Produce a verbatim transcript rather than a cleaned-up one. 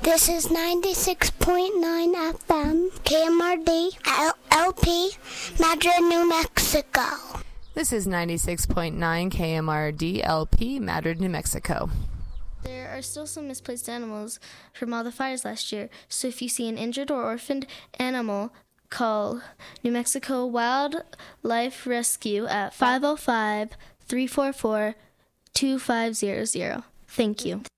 This is ninety-six point nine F M, K M R D, L P, Madrid, New Mexico. This is ninety-six point nine K M R D L P, Madrid, New Mexico. There are still some misplaced animals from all the fires last year, so if you see an injured or orphaned animal, call New Mexico Wildlife Rescue at five oh five, three four four, two five zero zero. Thank you.